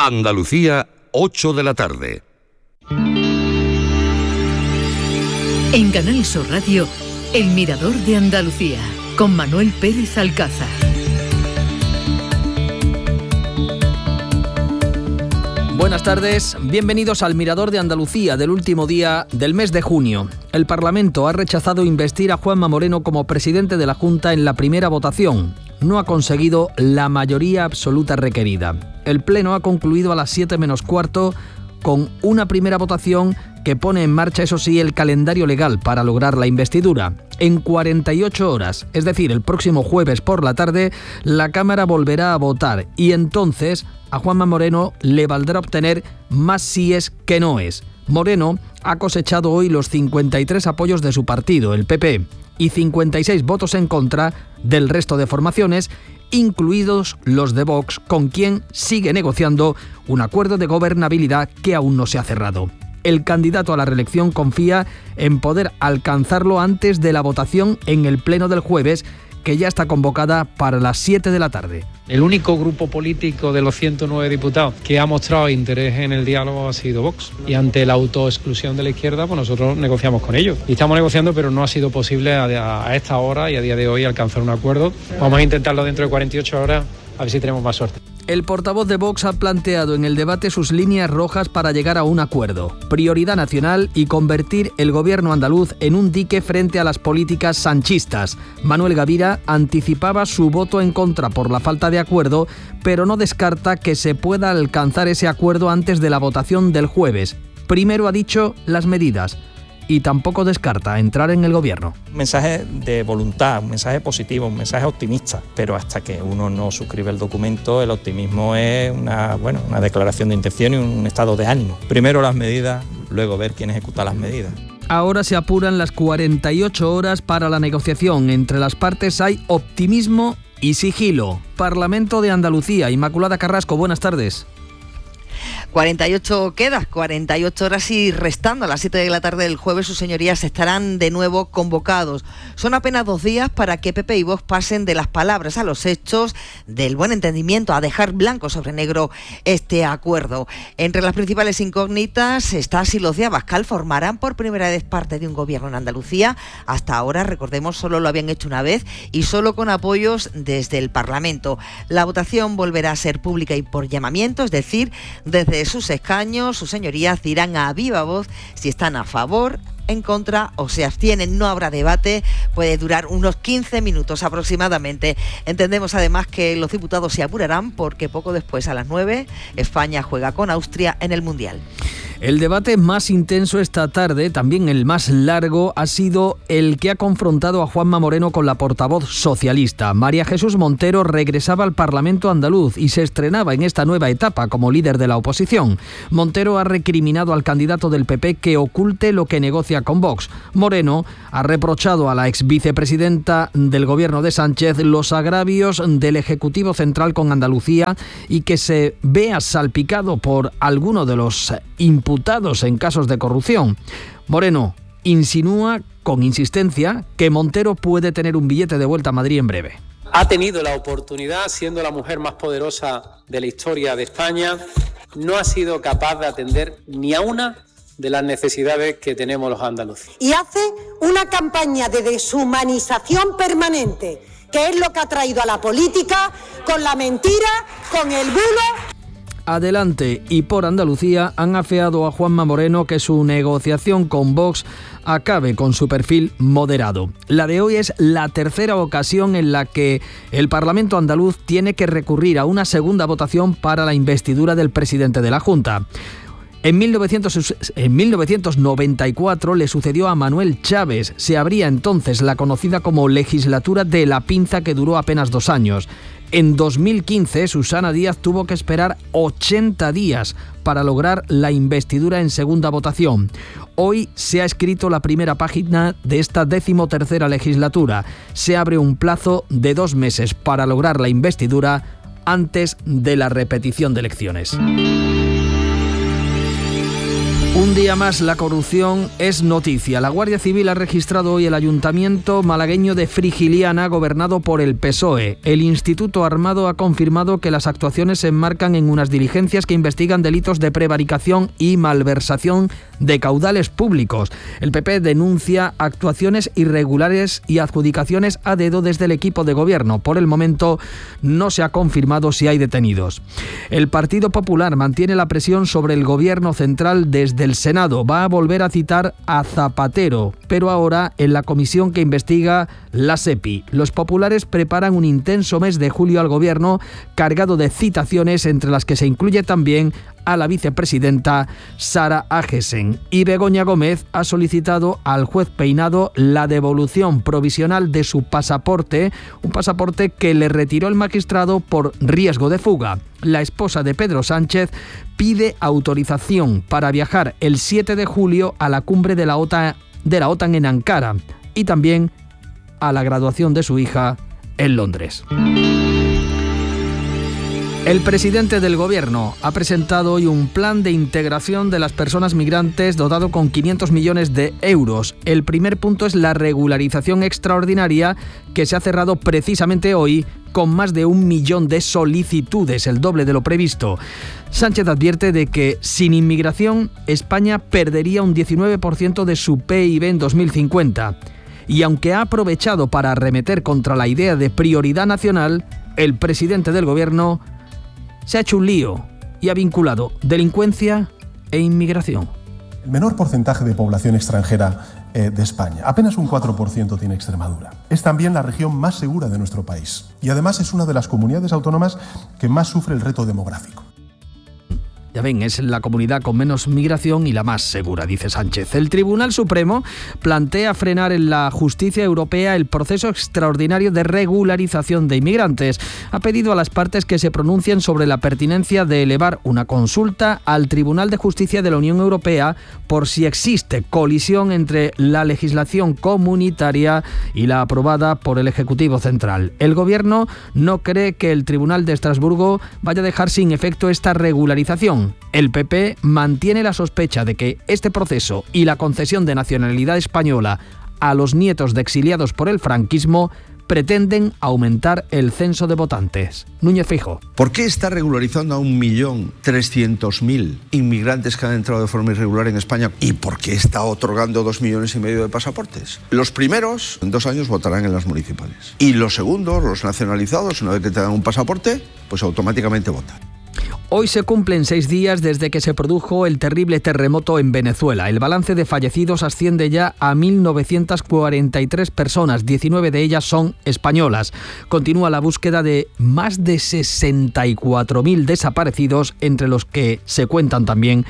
Andalucía, 8 de la tarde. En Canal Sur Radio, El Mirador de Andalucía, con Manuel Pérez Alcázar. Buenas tardes, bienvenidos al Mirador de Andalucía del último día del mes de junio. El Parlamento ha rechazado investir a Juanma Moreno como presidente de la Junta en la primera votación. No ha conseguido la mayoría absoluta requerida. El Pleno ha concluido a las 7 menos cuarto con una primera votación que pone en marcha, eso sí, el calendario legal para lograr la investidura. En 48 horas, es decir, el próximo jueves por la tarde, la Cámara volverá a votar y entonces a Juanma Moreno le valdrá obtener más síes que noes. Moreno ha cosechado hoy los 53 apoyos de su partido, el PP, y 56 votos en contra del resto de formaciones, incluidos los de Vox, con quien sigue negociando un acuerdo de gobernabilidad que aún no se ha cerrado. El candidato a la reelección confía en poder alcanzarlo antes de la votación en el pleno del jueves, que ya está convocada para las 7 de la tarde. El único grupo político de los 109 diputados que ha mostrado interés en el diálogo ha sido Vox. Y ante la autoexclusión de la izquierda, pues nosotros negociamos con ellos. Y estamos negociando, pero no ha sido posible a esta hora y a día de hoy alcanzar un acuerdo. Vamos a intentarlo dentro de 48 horas, a ver si tenemos más suerte. El portavoz de Vox ha planteado en el debate sus líneas rojas para llegar a un acuerdo. Prioridad nacional y convertir el gobierno andaluz en un dique frente a las políticas sanchistas. Manuel Gavira anticipaba su voto en contra por la falta de acuerdo, pero no descarta que se pueda alcanzar ese acuerdo antes de la votación del jueves. Primero ha dicho las medidas. Y tampoco descarta entrar en el gobierno. Un mensaje de voluntad, un mensaje positivo, un mensaje optimista, pero hasta que uno no suscribe el documento, el optimismo es una declaración de intención y un estado de ánimo. Primero las medidas, luego ver quién ejecuta las medidas. Ahora se apuran las 48 horas para la negociación. Entre las partes hay optimismo y sigilo. Parlamento de Andalucía, Inmaculada Carrasco, buenas tardes. 48 horas y restando a las 7 de la tarde del jueves, sus señorías estarán de nuevo convocados. Son apenas 2 días para que PP y Vox pasen de las palabras a los hechos, del buen entendimiento a dejar blanco sobre negro este acuerdo. Entre las principales incógnitas está si los de Abascal formarán por primera vez parte de un gobierno en Andalucía. Hasta ahora, recordemos, solo lo habían hecho una vez y solo con apoyos desde el Parlamento. La votación volverá a ser pública y por llamamiento, es decir, desde sus escaños, sus señorías dirán a viva voz si están a favor, en contra o se abstienen. No habrá debate, puede durar unos 15 minutos aproximadamente. Entendemos además que los diputados se apurarán porque poco después, a las 9, España juega con Austria en el Mundial. El debate más intenso esta tarde, también el más largo, ha sido el que ha confrontado a Juanma Moreno con la portavoz socialista. María Jesús Montero regresaba al Parlamento andaluz y se estrenaba en esta nueva etapa como líder de la oposición. Montero ha recriminado al candidato del PP que oculte lo que negocia con Vox. Moreno ha reprochado a la ex vicepresidenta del gobierno de Sánchez los agravios del Ejecutivo Central con Andalucía y que se vea salpicado por alguno de los imputados en casos de corrupción. Moreno insinúa con insistencia que Montero puede tener un billete de vuelta a Madrid en breve. Ha tenido la oportunidad, siendo la mujer más poderosa de la historia de España, no ha sido capaz de atender ni a una de las necesidades que tenemos los andaluces. Y hace una campaña de deshumanización permanente, que es lo que ha traído a la política con la mentira, con el bulo. Adelante y por Andalucía han afeado a Juanma Moreno que su negociación con Vox acabe con su perfil moderado. La de hoy es la tercera ocasión en la que el Parlamento andaluz tiene que recurrir a una segunda votación para la investidura del presidente de la Junta. En 1994 le sucedió a Manuel Chávez. Se abría entonces la conocida como legislatura de la pinza, que duró apenas 2 años. En 2015, Susana Díaz tuvo que esperar 80 días para lograr la investidura en segunda votación. Hoy se ha escrito la primera página de esta 13ª legislatura. Se abre un plazo de 2 meses para lograr la investidura antes de la repetición de elecciones. Un día más la corrupción es noticia. La Guardia Civil ha registrado hoy el ayuntamiento malagueño de Frigiliana, gobernado por el PSOE. El Instituto Armado ha confirmado que las actuaciones se enmarcan en unas diligencias que investigan delitos de prevaricación y malversación de caudales públicos. El PP denuncia actuaciones irregulares y adjudicaciones a dedo desde el equipo de gobierno. Por el momento no se ha confirmado si hay detenidos. El Partido Popular mantiene la presión sobre el gobierno central desde el Senado. Va a volver a citar a Zapatero, pero ahora en la comisión que investiga la SEPI. Los populares preparan un intenso mes de julio al gobierno cargado de citaciones, entre las que se incluye también a la vicepresidenta Sara Agesen. Y Begoña Gómez ha solicitado al juez Peinado la devolución provisional de su pasaporte, un pasaporte que le retiró el magistrado por riesgo de fuga. La esposa de Pedro Sánchez pide autorización para viajar el 7 de julio a la cumbre de la OTAN en Ankara y también a la graduación de su hija en Londres. El presidente del Gobierno ha presentado hoy un plan de integración de las personas migrantes dotado con 500 millones de euros. El primer punto es la regularización extraordinaria, que se ha cerrado precisamente hoy con más de 1 millón de solicitudes, el doble de lo previsto. Sánchez advierte de que sin inmigración España perdería un 19% de su PIB en 2050. Y aunque ha aprovechado para arremeter contra la idea de prioridad nacional, el presidente del Gobierno se ha hecho un lío y ha vinculado delincuencia e inmigración. El menor porcentaje de población extranjera de España, apenas un 4% tiene Extremadura. Es también la región más segura de nuestro país y además es una de las comunidades autónomas que más sufre el reto demográfico. Ya ven, es la comunidad con menos migración y la más segura, dice Sánchez. El Tribunal Supremo plantea frenar en la justicia europea el proceso extraordinario de regularización de inmigrantes. Ha pedido a las partes que se pronuncien sobre la pertinencia de elevar una consulta al Tribunal de Justicia de la Unión Europea por si existe colisión entre la legislación comunitaria y la aprobada por el Ejecutivo Central. El Gobierno no cree que el Tribunal de Estrasburgo vaya a dejar sin efecto esta regularización. El PP mantiene la sospecha de que este proceso y la concesión de nacionalidad española a los nietos de exiliados por el franquismo pretenden aumentar el censo de votantes. Núñez Feijóo. ¿Por qué está regularizando a 1.300.000 inmigrantes que han entrado de forma irregular en España? ¿Y por qué está otorgando 2,5 millones de pasaportes? Los primeros, en 2 años, votarán en las municipales. Y los segundos, los nacionalizados, una vez que te dan un pasaporte, pues automáticamente votan. Hoy se cumplen 6 días desde que se produjo el terrible terremoto en Venezuela. El balance de fallecidos asciende ya a 1.943 personas, 19 de ellas son españolas. Continúa la búsqueda de más de 64.000 desaparecidos, entre los que se cuentan también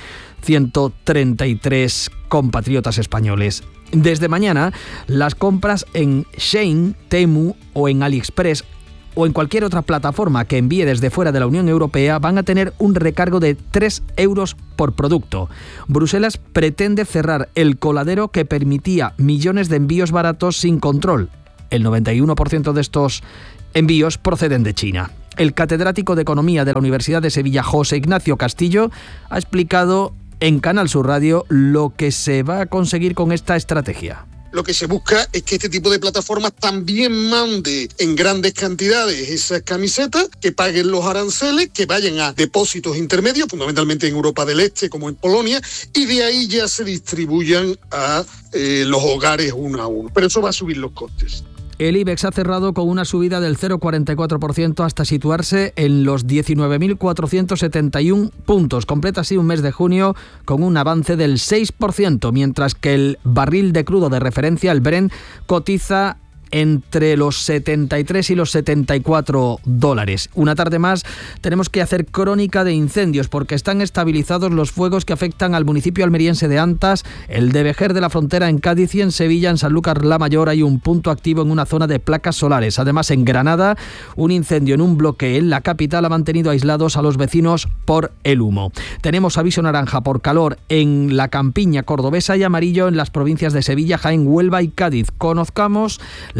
133 compatriotas españoles. Desde mañana, las compras en Shein, Temu o en AliExpress o en cualquier otra plataforma que envíe desde fuera de la Unión Europea van a tener un recargo de 3 euros por producto. Bruselas pretende cerrar el coladero que permitía millones de envíos baratos sin control. El 91% de estos envíos proceden de China. El catedrático de Economía de la Universidad de Sevilla, José Ignacio Castillo, ha explicado en Canal Sur Radio lo que se va a conseguir con esta estrategia. Lo que se busca es que este tipo de plataformas también mande en grandes cantidades esas camisetas, que paguen los aranceles, que vayan a depósitos intermedios, fundamentalmente en Europa del Este como en Polonia, y de ahí ya se distribuyan a los hogares uno a uno. Pero eso va a subir los costes. El IBEX ha cerrado con una subida del 0,44% hasta situarse en los 19.471 puntos. Completa así un mes de junio con un avance del 6%, mientras que el barril de crudo de referencia, el Brent, cotiza entre los 73 y los 74 dólares. Una tarde más tenemos que hacer crónica de incendios porque están estabilizados los fuegos que afectan al municipio almeriense de Antas, el de Vejer de la Frontera en Cádiz y en Sevilla, en Sanlúcar la Mayor, hay un punto activo en una zona de placas solares. Además, en Granada, un incendio en un bloque en la capital ha mantenido aislados a los vecinos por el humo. Tenemos aviso naranja por calor en la campiña cordobesa y amarillo en las provincias de Sevilla, Jaén, Huelva y Cádiz. Conozcamos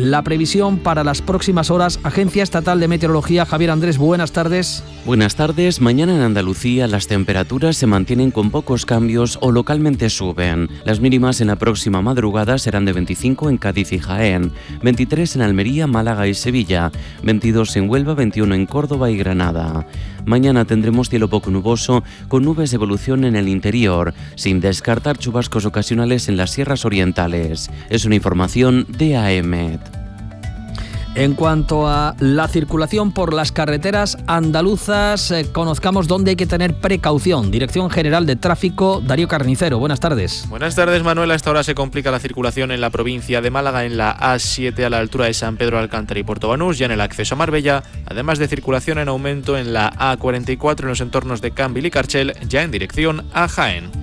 la previsión para las próximas horas. Agencia Estatal de Meteorología, Javier Andrés, buenas tardes. Buenas tardes. Mañana en Andalucía las temperaturas se mantienen con pocos cambios o localmente suben. Las mínimas en la próxima madrugada serán de 25 en Cádiz y Jaén, 23 en Almería, Málaga y Sevilla, 22 en Huelva, 21 en Córdoba y Granada. Mañana tendremos cielo poco nuboso con nubes de evolución en el interior, sin descartar chubascos ocasionales en las sierras orientales. Es una información de AEMET. En cuanto a la circulación por las carreteras andaluzas, conozcamos dónde hay que tener precaución. Dirección General de Tráfico, Darío Carnicero, buenas tardes. Buenas tardes, Manuel. A esta hora se complica la circulación en la provincia de Málaga, en la A7 a la altura de San Pedro Alcántara y Puerto Banús, ya en el acceso a Marbella, además de circulación en aumento en la A44 en los entornos de Cambil y Carchel, ya en dirección a Jaén.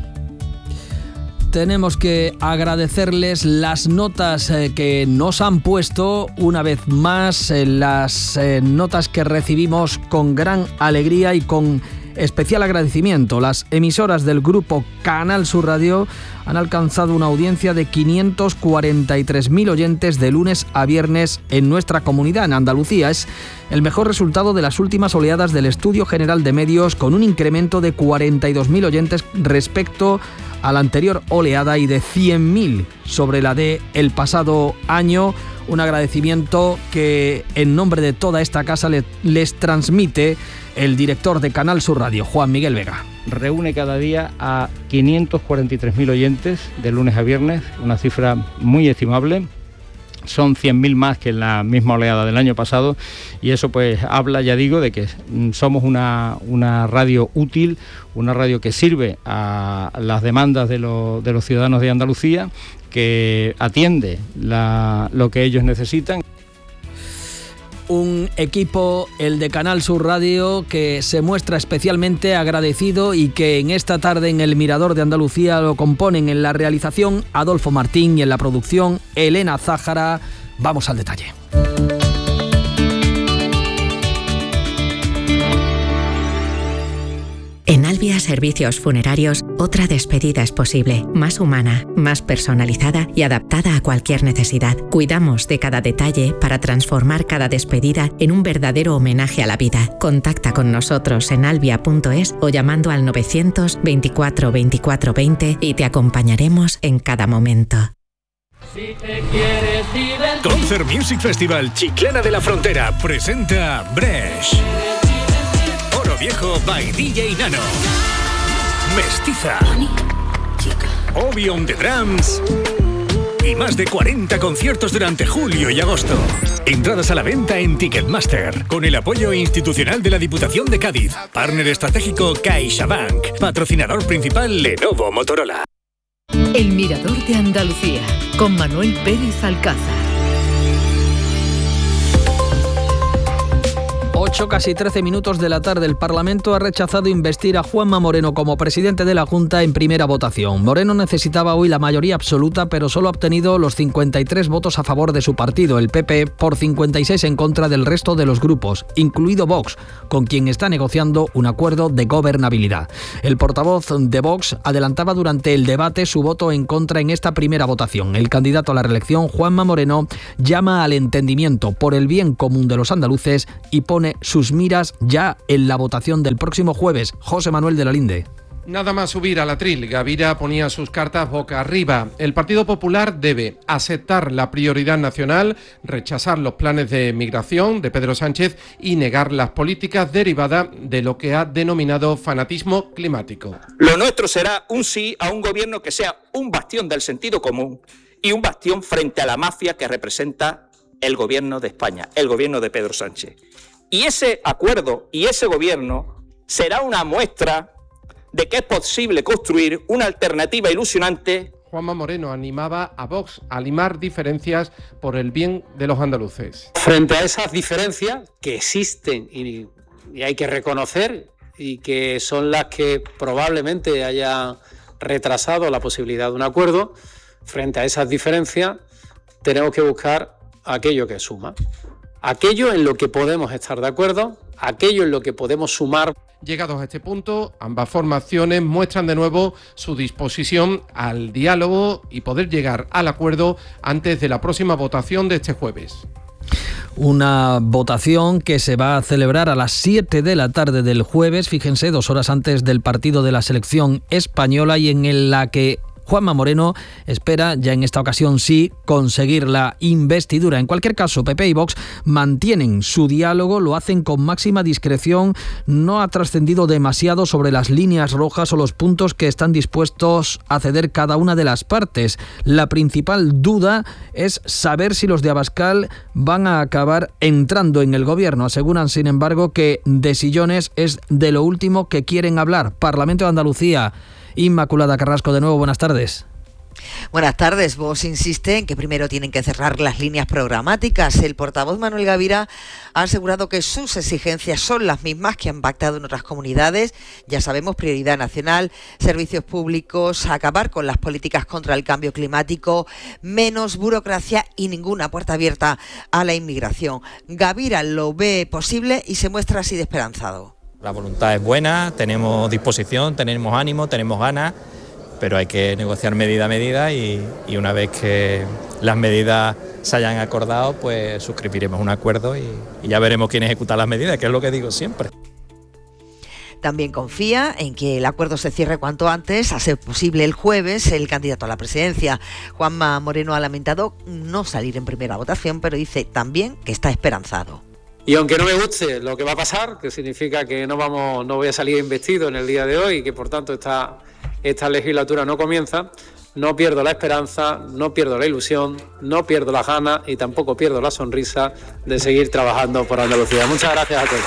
Tenemos que agradecerles las notas que nos han puesto una vez más, las notas que recibimos con gran alegría y con especial agradecimiento. Las emisoras del grupo Canal Sur Radio han alcanzado una audiencia de 543.000 oyentes de lunes a viernes en nuestra comunidad, en Andalucía. Es el mejor resultado de las últimas oleadas del Estudio General de Medios, con un incremento de 42.000 oyentes respecto a la anterior oleada y de 100.000 sobre la de el pasado año. Un agradecimiento que en nombre de toda esta casa les transmite el director de Canal Sur Radio, Juan Miguel Vega. Reúne cada día a 543.000 oyentes de lunes a viernes, una cifra muy estimable. Son 100.000 más que en la misma oleada del año pasado, y eso pues habla, ya digo, de que somos una radio útil, una radio que sirve a las demandas de los ciudadanos de Andalucía, que atiende lo que ellos necesitan. Un equipo, el de Canal Sur Radio, que se muestra especialmente agradecido y que en esta tarde en el Mirador de Andalucía lo componen en la realización Adolfo Martín y en la producción Elena Zájara. Vamos al detalle. En Albia Servicios Funerarios, otra despedida es posible, más humana, más personalizada y adaptada a cualquier necesidad. Cuidamos de cada detalle para transformar cada despedida en un verdadero homenaje a la vida. Contacta con nosotros en albia.es o llamando al 900 24 24 20 y te acompañaremos en cada momento. Si te quieres divertir. Concert Music Festival Chiclana de la Frontera presenta Bresh. Oro Viejo by DJ Nano. Mestiza. Obi on the Drums. Y más de 40 conciertos durante julio y agosto. Entradas a la venta en Ticketmaster, con el apoyo institucional de la Diputación de Cádiz. Partner estratégico CaixaBank. Patrocinador principal Lenovo Motorola. El Mirador de Andalucía, con Manuel Pérez Alcázar. 8, casi 13 minutos de la tarde. El Parlamento ha rechazado investir a Juanma Moreno como presidente de la Junta en primera votación. Moreno necesitaba hoy la mayoría absoluta, pero solo ha obtenido los 53 votos a favor de su partido, el PP, por 56 en contra del resto de los grupos, incluido Vox, con quien está negociando un acuerdo de gobernabilidad. El portavoz de Vox adelantaba durante el debate su voto en contra en esta primera votación. El candidato a la reelección, Juanma Moreno, llama al entendimiento por el bien común de los andaluces y pone sus miras ya en la votación del próximo jueves. José Manuel de la Linde. Nada más subir al atril, Gavira ponía sus cartas boca arriba. El Partido Popular debe aceptar la prioridad nacional, rechazar los planes de migración de Pedro Sánchez y negar las políticas derivadas de lo que ha denominado fanatismo climático. Lo nuestro será un sí a un gobierno que sea un bastión del sentido común y un bastión frente a la mafia que representa el gobierno de España, el gobierno de Pedro Sánchez. Y ese acuerdo y ese gobierno será una muestra de que es posible construir una alternativa ilusionante. Juanma Moreno animaba a Vox a limar diferencias por el bien de los andaluces. Frente a esas diferencias que existen y hay que reconocer y que son las que probablemente hayan retrasado la posibilidad de un acuerdo, frente a esas diferencias tenemos que buscar aquello que suma. Aquello en lo que podemos estar de acuerdo, aquello en lo que podemos sumar. Llegados a este punto, ambas formaciones muestran de nuevo su disposición al diálogo y poder llegar al acuerdo antes de la próxima votación de este jueves. Una votación que se va a celebrar a las 7 de la tarde del jueves, fíjense, 2 horas antes del partido de la selección española, y en la que Juanma Moreno espera, ya en esta ocasión sí, conseguir la investidura. En cualquier caso, PP y Vox mantienen su diálogo, lo hacen con máxima discreción, no ha trascendido demasiado sobre las líneas rojas o los puntos que están dispuestos a ceder cada una de las partes. La principal duda es saber si los de Abascal van a acabar entrando en el gobierno. Aseguran, sin embargo, que de sillones es de lo último que quieren hablar. Parlamento de Andalucía. Inmaculada Carrasco, de nuevo, buenas tardes. Buenas tardes. Vox insiste en que primero tienen que cerrar las líneas programáticas. El portavoz Manuel Gavira ha asegurado que sus exigencias son las mismas que han pactado en otras comunidades. Ya sabemos, prioridad nacional, servicios públicos, acabar con las políticas contra el cambio climático, menos burocracia y ninguna puerta abierta a la inmigración. Gavira lo ve posible y se muestra así de esperanzado. La voluntad es buena, tenemos disposición, tenemos ánimo, tenemos ganas, pero hay que negociar medida a medida y una vez que las medidas se hayan acordado, pues suscribiremos un acuerdo y ya veremos quién ejecuta las medidas, que es lo que digo siempre. También confía en que el acuerdo se cierre cuanto antes, a ser posible el jueves. El candidato a la presidencia, Juanma Moreno, ha lamentado no salir en primera votación, pero dice también que está esperanzado. Y aunque no me guste lo que va a pasar, que significa que no voy a salir investido en el día de hoy y que por tanto esta legislatura no comienza, no pierdo la esperanza, no pierdo la ilusión, no pierdo las ganas y tampoco pierdo la sonrisa de seguir trabajando por Andalucía. Muchas gracias a todos.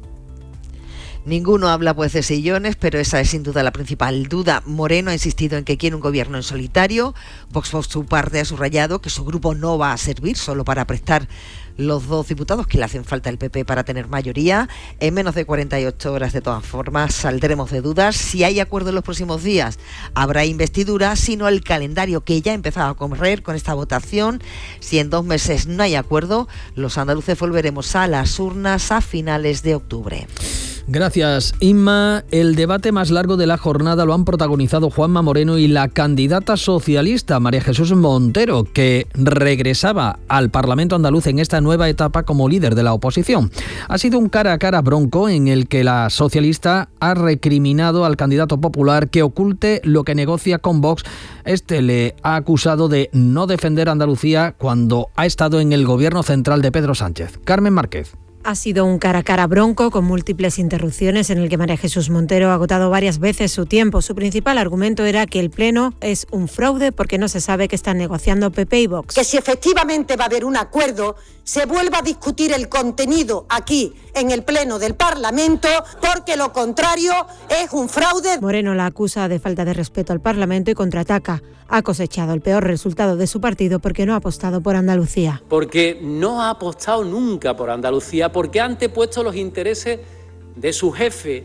Ninguno habla pues de sillones, pero esa es sin duda la principal duda. Moreno ha insistido en que quiere un gobierno en solitario. Vox, por su parte, ha subrayado que su grupo no va a servir solo para prestar los 2 diputados que le hacen falta al PP para tener mayoría. En menos de 48 horas, de todas formas, saldremos de dudas. Si hay acuerdo en los próximos días, habrá investidura, sino el calendario que ya ha empezado a correr con esta votación. Si en 2 meses no hay acuerdo, los andaluces volveremos a las urnas a finales de octubre. Gracias, Inma. El debate más largo de la jornada lo han protagonizado Juanma Moreno y la candidata socialista María Jesús Montero, que regresaba al Parlamento andaluz en esta nueva etapa como líder de la oposición. Ha sido un cara a cara bronco en el que la socialista ha recriminado al candidato popular que oculte lo que negocia con Vox. Este le ha acusado de no defender a Andalucía cuando ha estado en el gobierno central de Pedro Sánchez. Carmen Márquez. Ha sido un cara a cara bronco con múltiples interrupciones en el que María Jesús Montero ha agotado varias veces su tiempo. Su principal argumento era que el Pleno es un fraude porque no se sabe qué están negociando PP y Vox. Que si efectivamente va a haber un acuerdo, se vuelva a discutir el contenido aquí en el Pleno del Parlamento, porque lo contrario es un fraude. Moreno la acusa de falta de respeto al Parlamento y contraataca. Ha cosechado el peor resultado de su partido porque no ha apostado por Andalucía. Porque no ha apostado nunca por Andalucía, porque ha antepuesto los intereses de su jefe,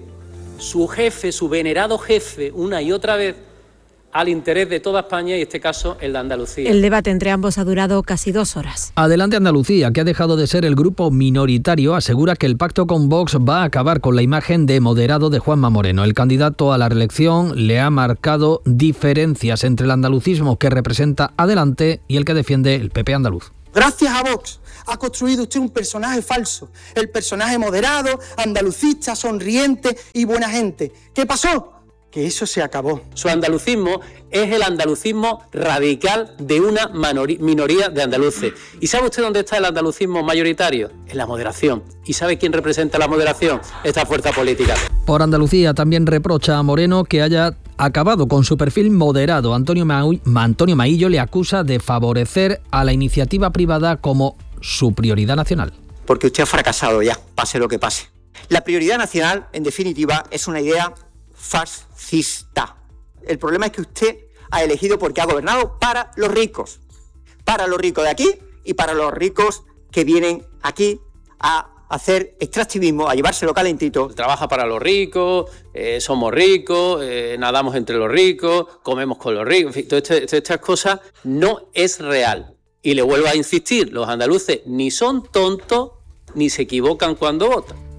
su venerado jefe, una y otra vez, al interés de toda España y en este caso el de Andalucía. El debate entre ambos ha durado casi 2 horas. Adelante Andalucía, que ha dejado de ser el grupo minoritario, asegura que el pacto con Vox va a acabar con la imagen de moderado de Juanma Moreno. El candidato a la reelección le ha marcado diferencias entre el andalucismo que representa Adelante y el que defiende el PP andaluz. Gracias a Vox ha construido usted un personaje falso, el personaje moderado, andalucista, sonriente y buena gente. ¿Qué pasó? Que eso se acabó. Su andalucismo es el andalucismo radical de una minoría de andaluces. ¿Y sabe usted dónde está el andalucismo mayoritario? En la moderación. ¿Y sabe quién representa la moderación? Esta fuerza política. Por Andalucía también reprocha a Moreno que haya acabado con su perfil moderado. Antonio Maillo le acusa de favorecer a la iniciativa privada como su prioridad nacional. Porque usted ha fracasado ya, pase lo que pase. La prioridad nacional, en definitiva, es una idea fascista. El problema es que usted ha elegido porque ha gobernado para los ricos de aquí y para los ricos que vienen aquí a hacer extractivismo, a llevárselo calentito. Trabaja para los ricos, somos ricos, nadamos entre los ricos, comemos con los ricos, en fin, todas estas cosas no es real. Y le vuelvo a insistir, los andaluces ni son tontos ni se equivocan cuando votan.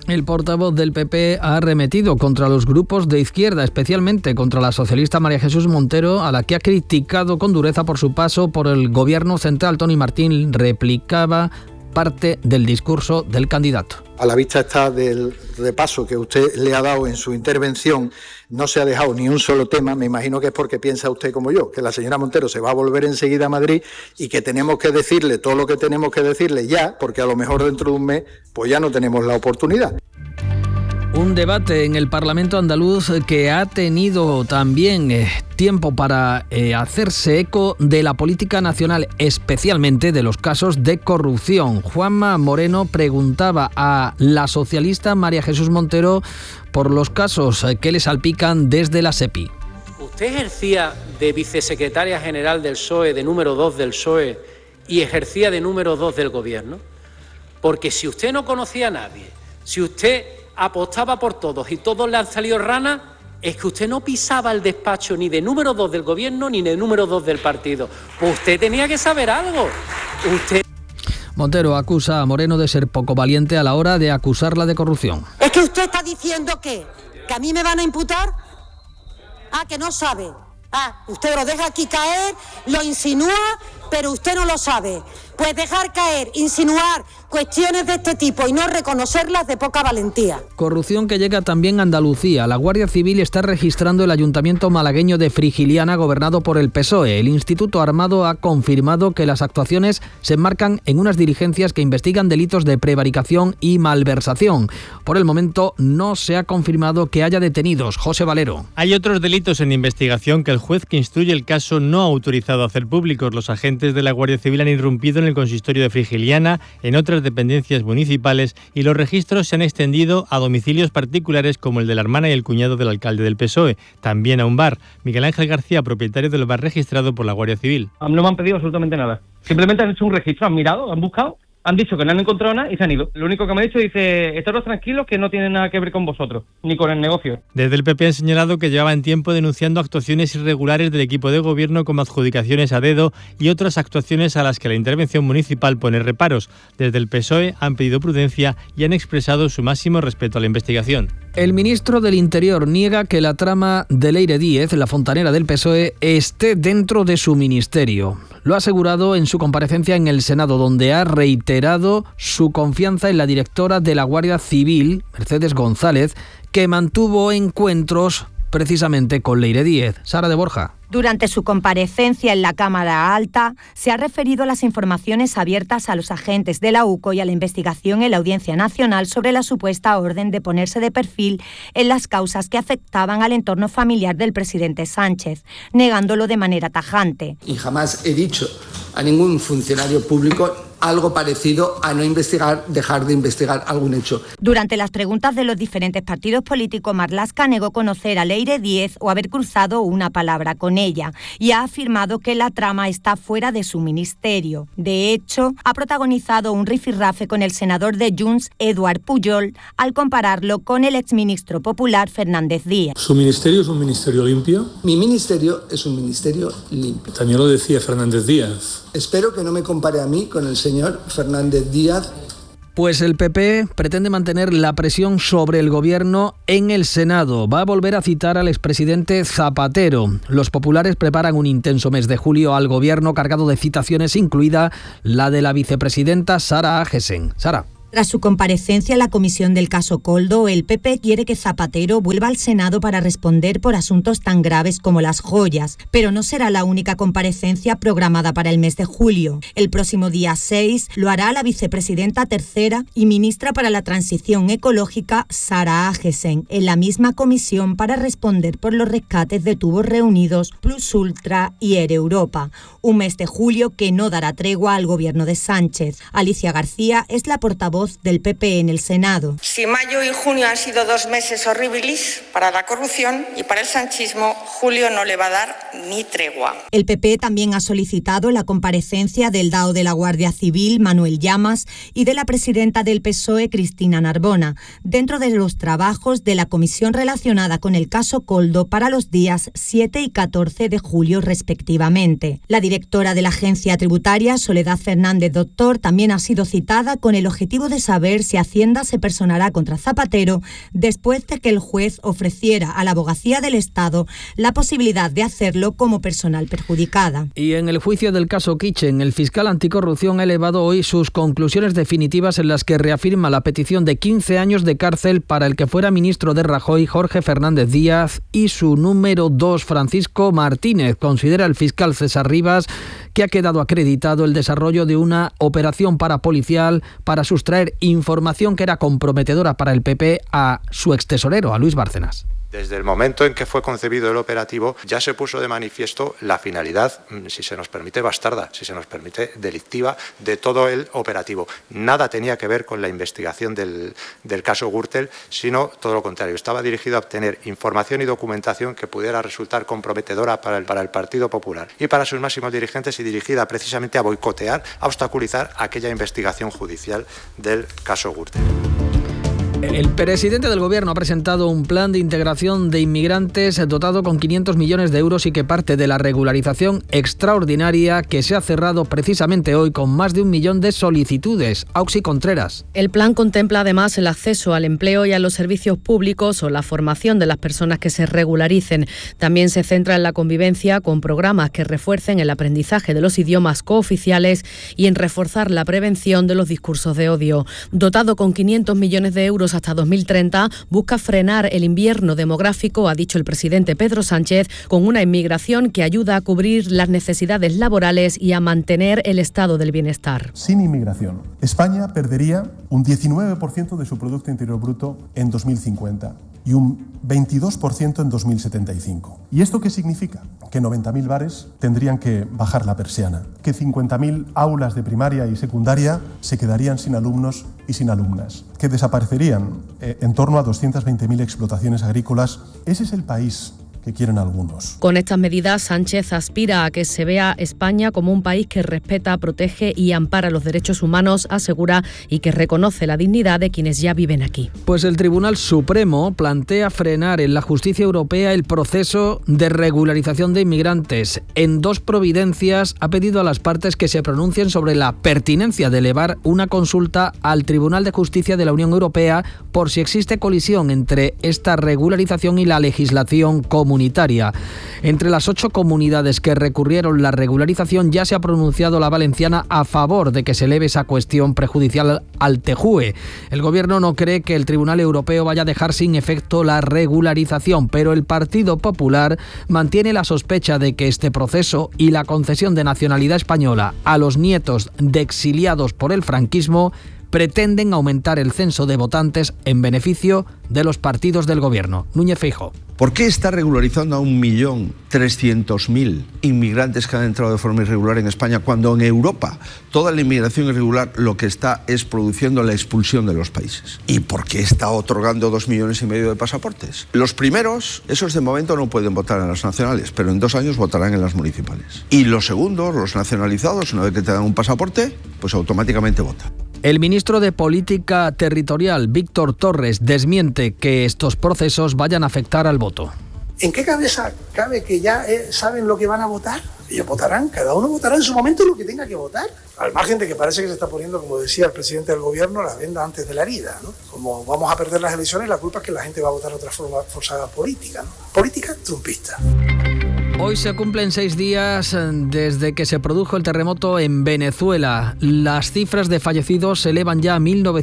El portavoz del PP ha arremetido contra los grupos de izquierda, especialmente contra la socialista María Jesús Montero, a la que ha criticado con dureza por su paso por el gobierno central. Tony Martín replicaba parte del discurso del candidato. A la vista está del repaso que usted le ha dado en su intervención, no se ha dejado ni un solo tema. Me imagino que es porque piensa usted como yo, que la señora Montero se va a volver enseguida a Madrid y que tenemos que decirle todo lo que tenemos que decirle ya, porque a lo mejor dentro de un mes pues ya no tenemos la oportunidad. Un debate en el Parlamento andaluz que ha tenido también tiempo para hacerse eco de la política nacional, especialmente de los casos de corrupción. Juanma Moreno preguntaba a la socialista María Jesús Montero por los casos que le salpican desde la SEPI. ¿Usted ejercía de vicesecretaria general del PSOE, de número 2 del PSOE, y ejercía de número 2 del Gobierno? Porque si usted no conocía a nadie, si usted apostaba por todos y todos le han salido ranas, es que usted no pisaba el despacho ni de número 2 del Gobierno ni de número 2 del partido. Pues usted tenía que saber algo. Montero acusa a Moreno de ser poco valiente a la hora de acusarla de corrupción. ¿Es que usted está diciendo que a mí me van a imputar? Ah, que no sabe. Ah, usted lo deja aquí caer, lo insinúa, pero usted no lo sabe. Pues dejar caer, insinuar cuestiones de este tipo y no reconocerlas de poca valentía. Corrupción que llega también a Andalucía. La Guardia Civil está registrando el ayuntamiento malagueño de Frigiliana, gobernado por el PSOE. El Instituto Armado ha confirmado que las actuaciones se enmarcan en unas diligencias que investigan delitos de prevaricación y malversación. Por el momento no se ha confirmado que haya detenidos. José Valero. Hay otros delitos en investigación que el juez que instruye el caso no ha autorizado a hacer públicos. Los agentes de la Guardia Civil han irrumpido en el consistorio de Frigiliana, en otras dependencias municipales, y los registros se han extendido a domicilios particulares como el de la hermana y el cuñado del alcalde del PSOE, también a un bar. Miguel Ángel García, propietario del bar registrado por la Guardia Civil. No me han pedido absolutamente nada. Simplemente han hecho un registro, han mirado, han buscado, han dicho que no han encontrado nada y se han ido. Lo único que me ha dicho dice, estaros tranquilos que no tiene nada que ver con vosotros, ni con el negocio. Desde el PP han señalado que llevaban tiempo denunciando actuaciones irregulares del equipo de gobierno como adjudicaciones a dedo y otras actuaciones a las que la intervención municipal pone reparos. Desde el PSOE han pedido prudencia y han expresado su máximo respeto a la investigación. El ministro del Interior niega que la trama de Leire Díez, la fontanera del PSOE, esté dentro de su ministerio. Lo ha asegurado en su comparecencia en el Senado, donde ha reiterado su confianza en la directora de la Guardia Civil, Mercedes González, que mantuvo encuentros precisamente con Leire Díez. Sara de Borja. Durante su comparecencia en la Cámara Alta, se ha referido a las informaciones abiertas a los agentes de la UCO y a la investigación en la Audiencia Nacional sobre la supuesta orden de ponerse de perfil en las causas que afectaban al entorno familiar del presidente Sánchez, negándolo de manera tajante. Y jamás he dicho a ningún funcionario público algo parecido a no investigar, dejar de investigar algún hecho. Durante las preguntas de los diferentes partidos políticos, Marlaska negó conocer a Leire Díez o haber cruzado una palabra con ella y ha afirmado que la trama está fuera de su ministerio. De hecho, ha protagonizado un rifirrafe con el senador de Junts, Eduard Pujol, al compararlo con el exministro popular Fernández Díaz. ¿Su ministerio es un ministerio limpio? Mi ministerio es un ministerio limpio. También lo decía Fernández Díaz. Espero que no me compare a mí con el señor Fernández Díaz. Pues el PP pretende mantener la presión sobre el gobierno en el Senado. Va a volver a citar al expresidente Zapatero. Los populares preparan un intenso mes de julio al gobierno cargado de citaciones, incluida la de la vicepresidenta Sara Agesen. Sara. Tras su comparecencia en la comisión del caso Koldo, el PP quiere que Zapatero vuelva al Senado para responder por asuntos tan graves como las joyas, pero no será la única comparecencia programada para el mes de julio. El próximo día 6 lo hará la vicepresidenta tercera y ministra para la Transición Ecológica, Sara Agesen, en la misma comisión para responder por los rescates de tubos reunidos, Plus Ultra y Air Europa. Un mes de julio que no dará tregua al gobierno de Sánchez. Alicia García es la portavoz del PP en el Senado. Si mayo y junio han sido 2 meses horribilis para la corrupción y para el sanchismo, julio no le va a dar ni tregua. El PP también ha solicitado la comparecencia del DAO de la Guardia Civil, Manuel Llamas, y de la presidenta del PSOE, Cristina Narbona, dentro de los trabajos de la comisión relacionada con el caso Koldo para los días 7 y 14 de julio respectivamente. La directora de la agencia tributaria, Soledad Fernández Doctor, también ha sido citada con el objetivo de de saber si Hacienda se personará contra Zapatero después de que el juez ofreciera a la Abogacía del Estado la posibilidad de hacerlo como personal perjudicada. Y en el juicio del caso Kitchen, el fiscal anticorrupción ha elevado hoy sus conclusiones definitivas en las que reafirma la petición de 15 años de cárcel para el que fuera ministro de Rajoy, Jorge Fernández Díaz, y su número 2, Francisco Martínez. Considera el fiscal César Rivas que ha quedado acreditado el desarrollo de una operación parapolicial para sustraer información que era comprometedora para el PP a su extesorero, a Luis Bárcenas. Desde el momento en que fue concebido el operativo ya se puso de manifiesto la finalidad, si se nos permite bastarda, si se nos permite delictiva, de todo el operativo. Nada tenía que ver con la investigación del caso Gürtel, sino todo lo contrario. Estaba dirigido a obtener información y documentación que pudiera resultar comprometedora para el Partido Popular y para sus máximos dirigentes, y dirigida precisamente a boicotear, a obstaculizar aquella investigación judicial del caso Gürtel. El presidente del Gobierno ha presentado un plan de integración de inmigrantes dotado con 500 millones de euros y que parte de la regularización extraordinaria que se ha cerrado precisamente hoy con más de 1 millón de solicitudes. Auxi Contreras. El plan contempla además el acceso al empleo y a los servicios públicos o la formación de las personas que se regularicen. También se centra en la convivencia con programas que refuercen el aprendizaje de los idiomas cooficiales y en reforzar la prevención de los discursos de odio. Dotado con 500 millones de euros hasta 2030, busca frenar el invierno demográfico, ha dicho el presidente Pedro Sánchez, con una inmigración que ayuda a cubrir las necesidades laborales y a mantener el estado del bienestar. Sin inmigración, España perdería un 19% de su Producto Interior Bruto en 2050 y un 22% en 2075. ¿Y esto qué significa? Que 90.000 bares tendrían que bajar la persiana, que 50.000 aulas de primaria y secundaria se quedarían sin alumnos y sin alumnas, que desaparecerían en torno a 220.000 explotaciones agrícolas. Ese es el país que quieren algunos. Con estas medidas, Sánchez aspira a que se vea España como un país que respeta, protege y ampara los derechos humanos, asegura, y que reconoce la dignidad de quienes ya viven aquí. Pues el Tribunal Supremo plantea frenar en la justicia europea el proceso de regularización de inmigrantes. En 2 providencias ha pedido a las partes que se pronuncien sobre la pertinencia de elevar una consulta al Tribunal de Justicia de la Unión Europea por si existe colisión entre esta regularización y la legislación comunitaria. Entre las 8 comunidades que recurrieron la regularización ya se ha pronunciado la valenciana a favor de que se eleve esa cuestión prejudicial al TJUE. El Gobierno no cree que el Tribunal Europeo vaya a dejar sin efecto la regularización, pero el Partido Popular mantiene la sospecha de que este proceso y la concesión de nacionalidad española a los nietos de exiliados por el franquismo pretenden aumentar el censo de votantes en beneficio de los partidos del Gobierno. Núñez Feijóo. ¿Por qué está regularizando a 1.300.000 inmigrantes que han entrado de forma irregular en España, cuando en Europa toda la inmigración irregular lo que está es produciendo la expulsión de los países? ¿Y por qué está otorgando 2,5 millones de pasaportes? Los primeros, esos de momento no pueden votar en las nacionales, pero en 2 años votarán en las municipales. Y los segundos, los nacionalizados, una vez que te dan un pasaporte, pues automáticamente votan. El ministro de Política Territorial, Víctor Torres, desmiente que estos procesos vayan a afectar al voto. ¿En qué cabeza cabe que ya saben lo que van a votar? Ellos votarán, cada uno votará en su momento lo que tenga que votar. Al margen de que parece que se está poniendo, como decía el presidente del Gobierno, la venda antes de la herida, ¿no? Como vamos a perder las elecciones, la culpa es que la gente va a votar de otra forma forzada política, ¿no? Política trumpista. Hoy se cumplen 6 días desde que se produjo el terremoto en Venezuela. Las cifras de fallecidos se elevan ya a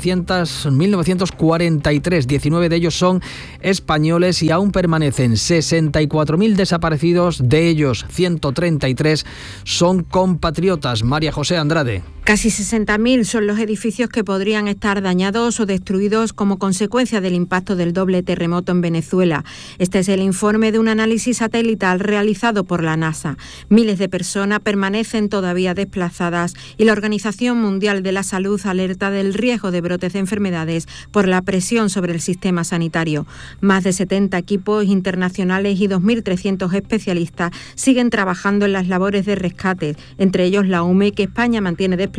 1943. 19 de ellos son españoles y aún permanecen 64.000 desaparecidos. De ellos, 133 son compatriotas. María José Andrade. Casi 60.000 son los edificios que podrían estar dañados o destruidos como consecuencia del impacto del doble terremoto en Venezuela. Este es el informe de un análisis satelital realizado por la NASA. Miles de personas permanecen todavía desplazadas y la Organización Mundial de la Salud alerta del riesgo de brotes de enfermedades por la presión sobre el sistema sanitario. Más de 70 equipos internacionales y 2.300 especialistas siguen trabajando en las labores de rescate, entre ellos la UME, que España mantiene desplazada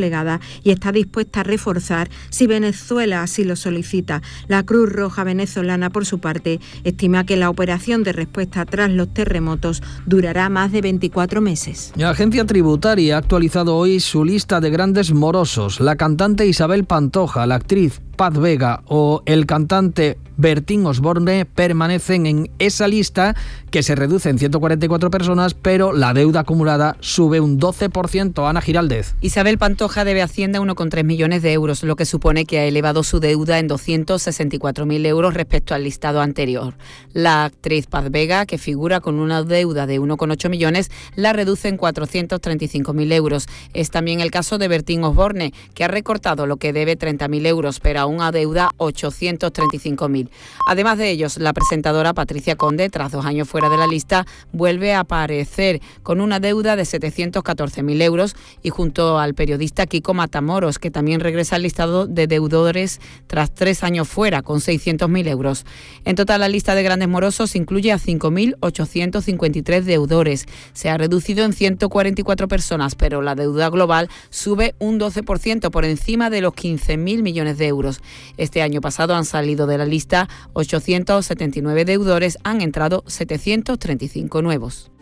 desplegada y está dispuesta a reforzar si Venezuela así lo solicita. La Cruz Roja venezolana, por su parte, estima que la operación de respuesta tras los terremotos durará más de 24 meses. La agencia tributaria ha actualizado hoy su lista de grandes morosos. La cantante Isabel Pantoja, la actriz Paz Vega o el cantante Bertín Osborne permanecen en esa lista, que se reduce en 144 personas, pero la deuda acumulada sube un 12%. Ana Giraldez. Isabel Pantoja debe a Hacienda 1,3 millones de euros, lo que supone que ha elevado su deuda en 264.000 euros respecto al listado anterior. La actriz Paz Vega, que figura con una deuda de 1,8 millones, la reduce en 435.000 euros. Es también el caso de Bertín Osborne, que ha recortado lo que debe 30.000 euros, pero aún adeuda 835.000. Además de ellos, la presentadora Patricia Conde, tras 2 años fuera de la lista, vuelve a aparecer con una deuda de 714.000 euros y junto al periodista Kiko Matamoros, que también regresa al listado de deudores tras 3 años fuera, con 600.000 euros. En total, la lista de grandes morosos incluye a 5.853 deudores. Se ha reducido en 144 personas, pero la deuda global sube un 12% por encima de los 15.000 millones de euros. Este año pasado han salido de la lista 879 deudores, han entrado 735 nuevos.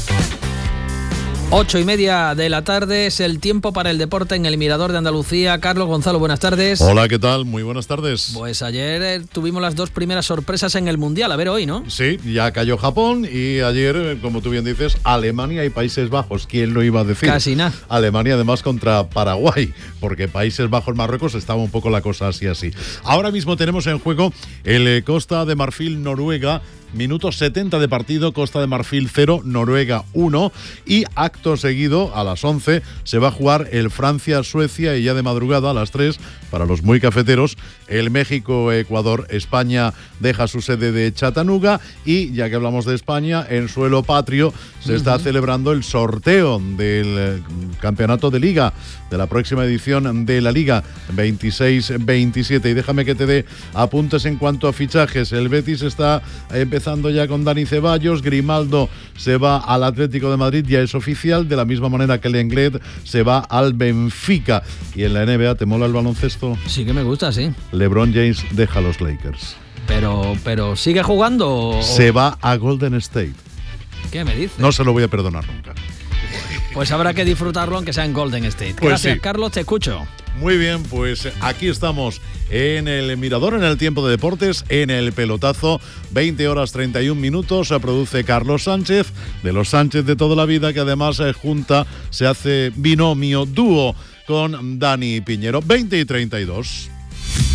8:30 de la tarde es el tiempo para el deporte en el Mirador de Andalucía. Carlos Gonzalo, buenas tardes. Hola, ¿qué tal? Muy buenas tardes. Pues ayer tuvimos las 2 primeras sorpresas en el Mundial, a ver hoy, ¿no? Sí, ya cayó Japón y ayer, como tú bien dices, Alemania y Países Bajos. ¿Quién lo iba a decir? Casi nada. Alemania además contra Paraguay, porque Países Bajos-Marruecos estaba un poco la cosa así. Ahora mismo tenemos en juego el Costa de Marfil-Noruega. Minuto 70 de partido, Costa de Marfil 0, Noruega 1, y acto seguido a las 11 se va a jugar el Francia-Suecia y ya de madrugada a las 3, para los muy cafeteros, el México-Ecuador. España deja su sede de Chattanooga y, ya que hablamos de España, en suelo patrio se está celebrando el sorteo del campeonato de Liga, de la próxima edición de la Liga 26-27. Y déjame que te dé apuntes en cuanto a fichajes. El Betis está empezando ya con Dani Ceballos, Grimaldo se va al Atlético de Madrid, ya es oficial, de la misma manera que Lenglet se va al Benfica. Y en la NBA, ¿te mola el baloncesto? Sí que me gusta, sí. LeBron James deja a los Lakers. Pero ¿sigue jugando o...? Se va a Golden State. ¿Qué me dices? No se lo voy a perdonar nunca. Pues habrá que disfrutarlo aunque sea en Golden State. Pues gracias, sí. Carlos, te escucho. Muy bien, pues aquí estamos en el Mirador, en el tiempo de deportes, en el pelotazo, 20:31. Se produce Carlos Sánchez, de los Sánchez de toda la vida, que además se hace binomio, dúo con Dani Piñero, 20:32.